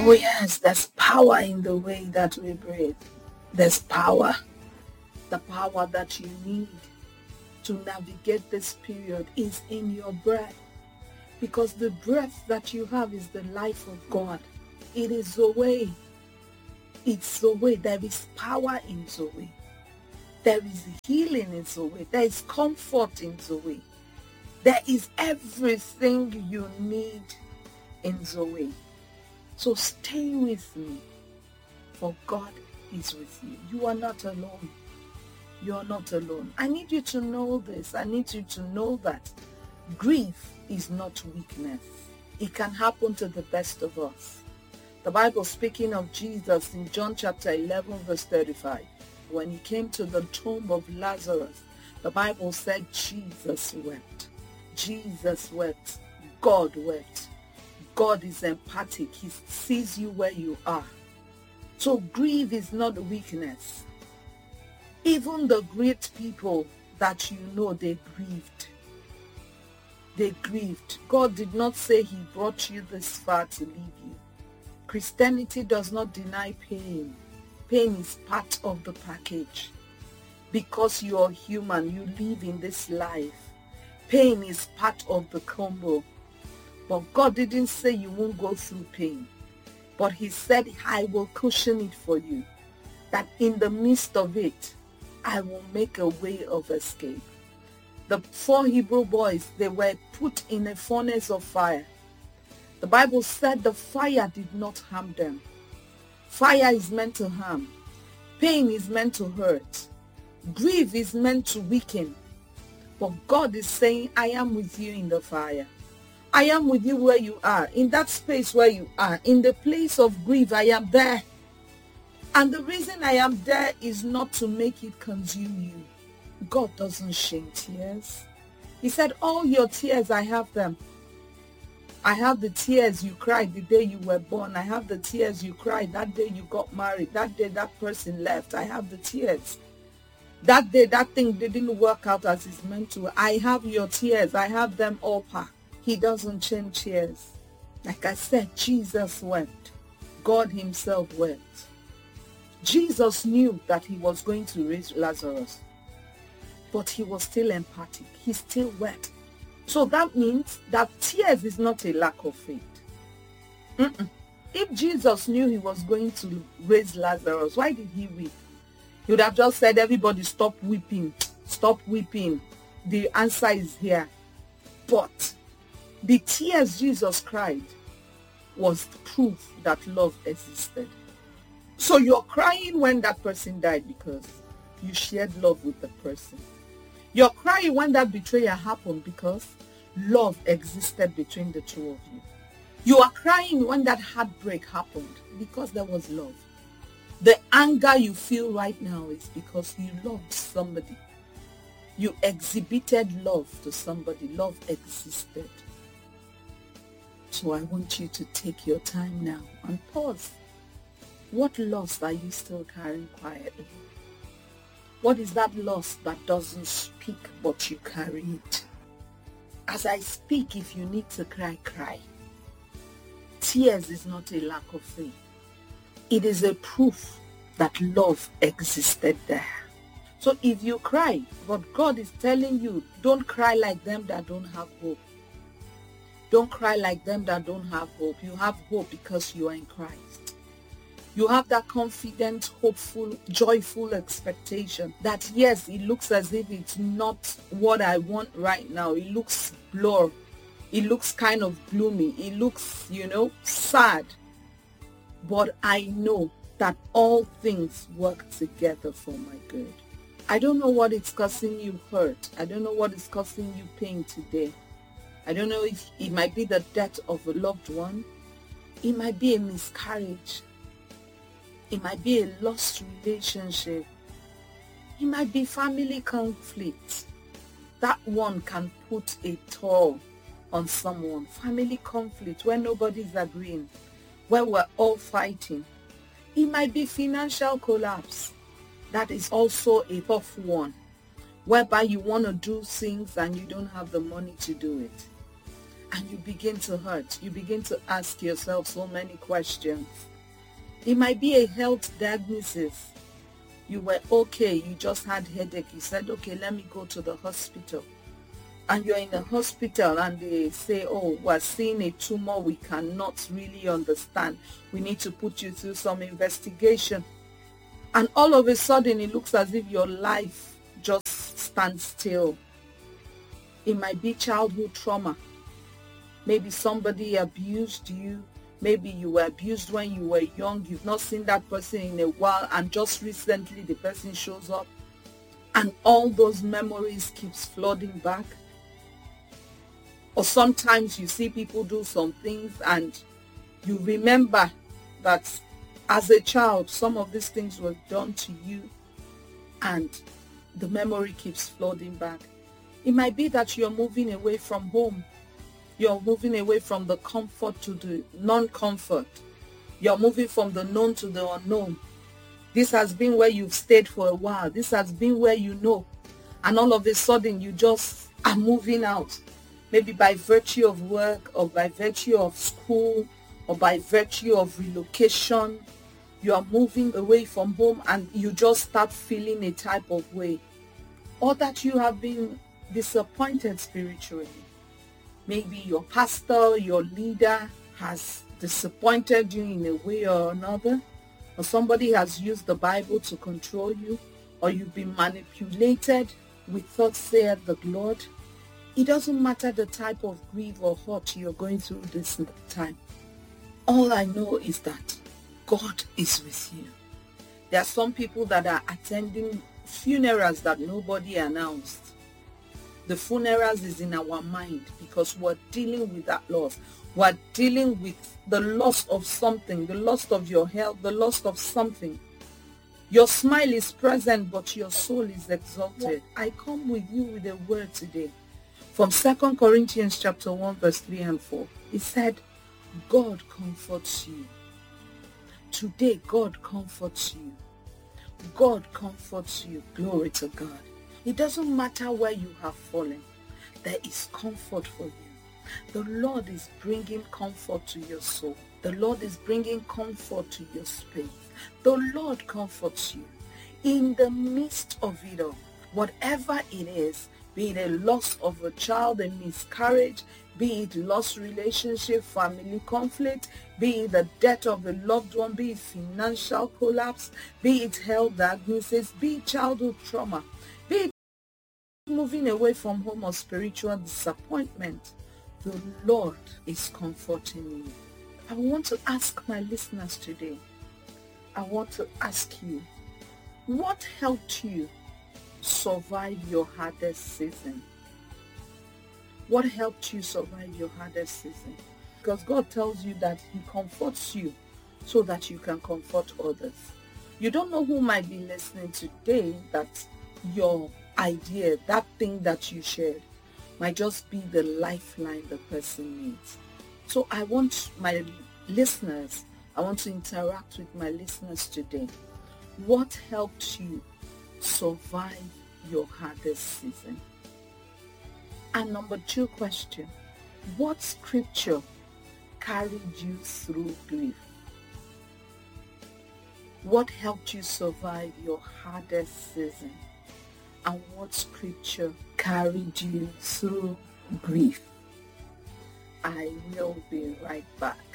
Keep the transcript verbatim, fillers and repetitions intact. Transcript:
Oh yes, there's power in the way that we breathe. There's power. The power that you need to navigate this period is in your breath. Because the breath that you have is the life of God. It is Zoe. It's Zoe. There is power in Zoe. There is healing in Zoe. There is comfort in Zoe. There is everything you need in Zoe. So stay with me, for God is with you. You are not alone. You are not alone. I need you to know this. I need you to know that grief is not weakness. It can happen to the best of us. The Bible, speaking of Jesus in John chapter eleven verse thirty-five, when he came to the tomb of Lazarus, the Bible said Jesus wept. Jesus wept. God wept. God is empathic. He sees you where you are. So grief is not weakness. Even the great people that you know, they grieved. They grieved. God did not say he brought you this far to leave you. Christianity does not deny pain. Pain is part of the package. Because you are human, you live in this life. Pain is part of the combo. But God didn't say you won't go through pain. But he said, I will cushion it for you. That in the midst of it, I will make a way of escape. The four Hebrew boys, they were put in a furnace of fire. The Bible said the fire did not harm them. Fire is meant to harm. Pain is meant to hurt. Grief is meant to weaken. But God is saying, I am with you in the fire. I am with you where you are, in that space where you are, in the place of grief, I am there. And the reason I am there is not to make it consume you. God doesn't shed tears. He said, all your tears, I have them. I have the tears you cried the day you were born. I have the tears you cried that day you got married, that day that person left. I have the tears. That day that thing didn't work out as it's meant to. I have your tears. I have them all packed. He doesn't change tears. Like I said, Jesus wept. God himself wept. Jesus knew that he was going to raise Lazarus, but he was still empathic. He still wept. So that means that tears is not a lack of faith. Mm-mm. If Jesus knew he was going to raise Lazarus, why did he weep? He would have just said, everybody stop weeping. Stop weeping. The answer is here. But the tears Jesus cried was proof that love existed. So you're crying when that person died because you shared love with the person. You're crying when that betrayal happened because love existed between the two of you. You are crying when that heartbreak happened because there was love. The anger you feel right now is because you loved somebody. You exhibited love to somebody. Love existed. So I want you to take your time now and pause. What loss are you still carrying quietly? What is that loss that doesn't speak but you carry it? As I speak, if you need to cry, cry. Tears is not a lack of faith. It is a proof that love existed there. So if you cry, but God is telling you, don't cry like them that don't have hope. Don't cry like them that don't have hope. You have hope because you are in Christ. You have that confident, hopeful, joyful expectation that yes, it looks as if it's not what I want right now. It looks blurred. It looks kind of gloomy. It looks, you know, sad. But I know that all things work together for my good. I don't know what is causing you hurt. I don't know what is causing you pain today. I don't know if it might be the death of a loved one. It might be a miscarriage. It might be a lost relationship. It might be family conflict. That one can put a toll on someone. Family conflict where nobody's agreeing, where we're all fighting. It might be financial collapse. That is also a tough one, whereby you want to do things and you don't have the money to do it. and you begin to hurt. You begin to ask yourself so many questions. It might be a health diagnosis. You were okay, you just had headache. You said, okay, let me go to the hospital. And you're in the hospital and they say, oh, we're seeing a tumor we cannot really understand. We need to put you through some investigation. And all of a sudden, it looks as if your life just stands still. It might be childhood trauma. Maybe somebody abused you. Maybe you were abused when you were young. You've not seen that person in a while, and just recently the person shows up. And all those memories keeps flooding back. Or sometimes you see people do some things and you remember that as a child, some of these things were done to you, and the memory keeps flooding back. It might be that you're moving away from home. You're moving away from the comfort to the non-comfort. You're moving from the known to the unknown. This has been where you've stayed for a while. This has been where you know. And all of a sudden, you just are moving out. Maybe by virtue of work, or by virtue of school, or by virtue of relocation. You are moving away from home and you just start feeling a type of way. Or that you have been disappointed spiritually. Maybe your pastor, your leader has disappointed you in a way or another. Or somebody has used the Bible to control you. Or you've been manipulated with thoughts saith the Lord. It doesn't matter the type of grief or hurt you're going through this time. All I know is that God is with you. There are some people that are attending funerals that nobody announced. The funerals is in our mind because we're dealing with that loss. We're dealing with the loss of something, the loss of your health, the loss of something. Your smile is present, but your soul is exalted. I come with you with a word today. From Second Corinthians chapter one, verse three and four. It said, God comforts you. Today, God comforts you. God comforts you. Glory to God. It doesn't matter where you have fallen. There is comfort for you. The Lord is bringing comfort to your soul. The Lord is bringing comfort to your space. The Lord comforts you. In the midst of it all, whatever it is, be it a loss of a child, a miscarriage, be it lost relationship, family conflict, be it the death of a loved one, be it financial collapse, be it health diagnosis, be it childhood trauma, be it moving away from home or spiritual disappointment, the Lord is comforting you. I want to ask my listeners today, I want to ask you, what helped you survive your hardest season? What helped you survive your hardest season? Because God tells you that he comforts you so that you can comfort others. You don't know who might be listening today that your idea, that thing that you shared, might just be the lifeline the person needs. So I want my listeners, I want to interact with my listeners today. What helped you survive your hardest season? And number two question, what scripture carried you through grief? What helped you survive your hardest season? And what scripture carried you through grief? I will be right back.